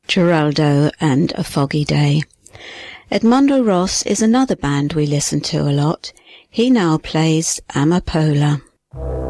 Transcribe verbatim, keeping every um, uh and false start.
Geraldo and A Foggy Day. Edmondo Ross is another band we listen to a lot. He now plays Amapola.